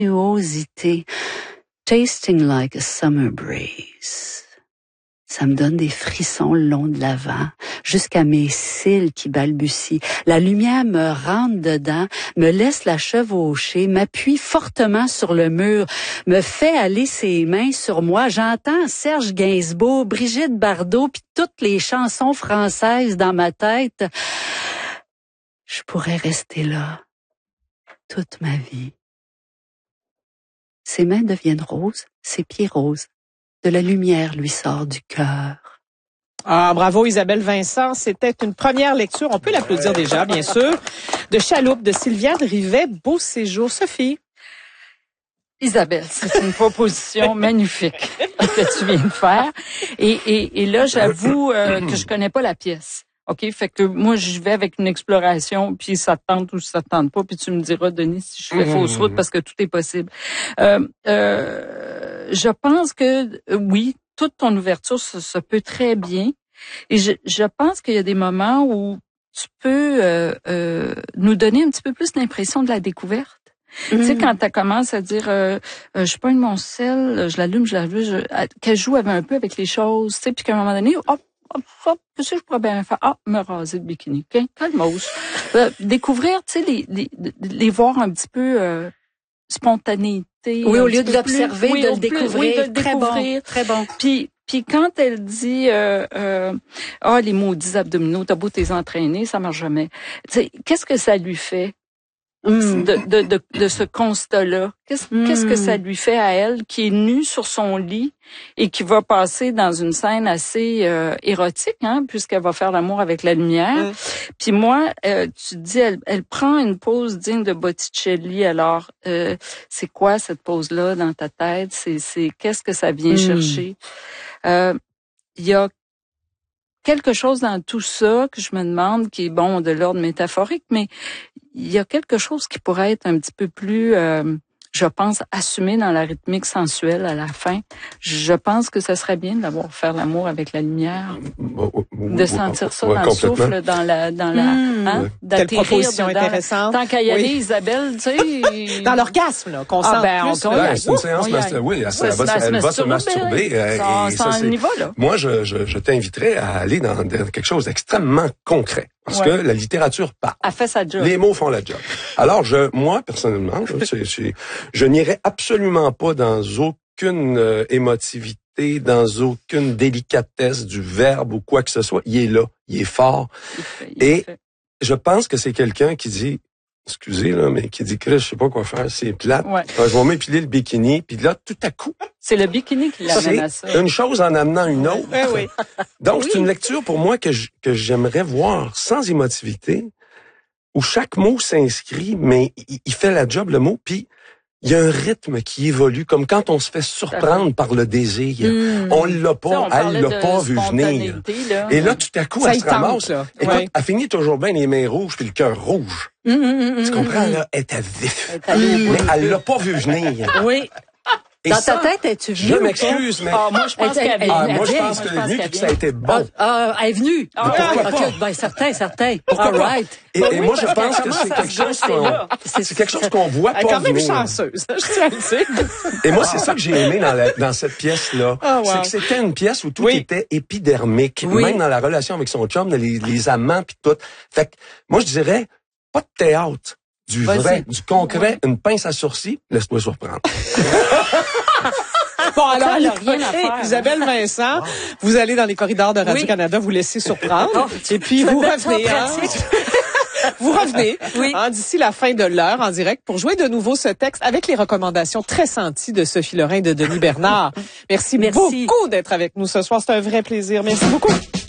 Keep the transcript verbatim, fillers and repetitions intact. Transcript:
voluptuosité. Tasting like a summer breeze. Ça me donne des frissons le long de l'avant, jusqu'à mes cils qui balbutient. La lumière me rentre dedans, me laisse la chevaucher, m'appuie fortement sur le mur, me fait aller ses mains sur moi. J'entends Serge Gainsbourg, Brigitte Bardot, puis toutes les chansons françaises dans ma tête. Je pourrais rester là toute ma vie. Ses mains deviennent roses, ses pieds roses. De la lumière lui sort du cœur. Ah, bravo Isabelle Vincent. C'était une première lecture, on peut l'applaudir déjà, bien sûr, de Chaloupe de Sylviane Rivet. Beau séjour. Sophie. Isabelle, c'est une proposition magnifique que tu viens de faire. Et, et, et là, j'avoue euh, que je connais pas la pièce. OK, fait que moi, je vais avec une exploration, puis ça te tente ou ça te tente pas, puis tu me diras, Denis, si je fais mmh, fausse route, parce que tout est possible. Euh, euh, je pense que, oui, toute ton ouverture, ça, ça peut très bien. Et je, je pense qu'il y a des moments où tu peux euh, euh, nous donner un petit peu plus l'impression de la découverte. Mmh. Tu sais, quand tu commences à dire, euh, euh, je pogne mon sel, je l'allume, je l'allume, je, qu'elle joue un peu avec les choses, tu sais, puis qu'à un moment donné, hop, hop, hop, qu'est-ce que je pourrais bien faire? Ah, me raser le bikini. Okay? Calmos. Euh, découvrir, tu sais, les, les, les voir un petit peu euh, spontanéité. Oui, au lieu de l'observer, oui, de le plus, découvrir. Oui, de le très découvrir. Bon, très bon. Puis, puis quand elle dit, euh, euh, ah, les maudits abdominaux, t'as beau t'es entraîner, ça marche jamais. Tu sais, qu'est-ce que ça lui fait? Mm. De, de, de, de ce constat-là. Qu'est-ce, mm. qu'est-ce que ça lui fait à elle qui est nue sur son lit et qui va passer dans une scène assez euh, érotique, hein, puisqu'elle va faire l'amour avec la lumière. Mm. Puis moi, euh, tu dis, elle, elle prend une pose digne de Botticelli. Alors, euh, c'est quoi cette pose-là dans ta tête? C'est, c'est qu'est-ce que ça vient mm. chercher? Euh, il y a quelque chose dans tout ça que je me demande qui est, bon, de l'ordre métaphorique, mais il y a quelque chose qui pourrait être un petit peu plus, euh, je pense, assumé dans la rythmique sensuelle à la fin. Je pense que ça serait bien d'avoir faire l'amour avec la lumière, de sentir ça ouais, dans le souffle, dans la, dans la, mmh. hein, Quelle proposition dedans. intéressante. Tant qu'à y aller, oui. Isabelle, tu sais. Dans l'orgasme, là, qu'on ah, sent ben, plus. on, là, c'est une séance, on master, oui, elle, elle, elle, va, elle va se masturber. Euh, ça, et ça, ça, c'est, niveau, là. Moi, je, je, je t'inviterais à aller dans, dans quelque chose d'extrêmement concret. Parce ouais. que la littérature parle. Elle fait sa job. Les mots font la job. Alors, je, moi, personnellement, je, c'est, c'est, je n'irai absolument pas dans aucune euh, émotivité, dans aucune délicatesse du verbe ou quoi que ce soit. Il est là, il est fort. Il fait, il Et fait. je pense que c'est quelqu'un qui dit, excusez, là, mais qui dit, Chris, je sais pas quoi faire, c'est plate. Ouais. Je vais m'épiler le bikini, puis là, tout à coup. C'est le bikini qui l'amène à ça. C'est une chose en amenant une autre. Oui, oui. Donc, oui. c'est une lecture pour moi que, je, que j'aimerais voir sans émotivité, où chaque mot s'inscrit, mais il, il fait la job, le mot, puis il y a un rythme qui évolue, comme quand on se fait surprendre par le désir. Mmh. On l'a pas, ça, on elle l'a pas vu venir. Là. Et là, tout à coup, ça elle se ramasse. Là. Écoute, ouais. elle finit toujours bien les mains rouges puis le cœur rouge. Mmh, mmh, tu comprends, mmh. là? Elle est à vif. Elle mais elle l'a pas vu venir. Oui. Et dans ça, ta tête, es-tu venue? Je m'excuse, mais... Ah, moi, je pense qu'elle vient. Ah, moi, je pense qu'elle est venue et que ça a été bon. Ah, elle est venue. Ah, pourquoi pas? Okay, ben, certain, certain. Pourquoi All right. Et, ben et oui, moi, je pense que c'est quelque chose qu'on, c'est, c'est quelque chose qu'on voit pas venir. Elle est quand même chanceuse, je tiens à le dire. Et moi, c'est ça que j'ai aimé dans, la, dans cette pièce-là. Oh, wow. C'est que c'était une pièce où tout oui. était épidermique. Oui. Même dans la relation avec son chum, les, les amants puis tout. Fait que, moi, je dirais, pas de théâtre. Du Vas-y. vrai, du concret, une pince à sourcils, laisse-toi surprendre. Bon, alors, ça, elle a rien à faire. Isabelle Vincent, vous allez dans les corridors de Radio-Canada, vous laissez surprendre. Oh, et puis, vous revenez. Hein, vous revenez oui. hein, d'ici la fin de l'heure en direct pour jouer de nouveau ce texte avec les recommandations très senties de Sophie Lorrain et de Denis Bernard. Merci, Merci. beaucoup d'être avec nous ce soir. C'est un vrai plaisir. Merci beaucoup.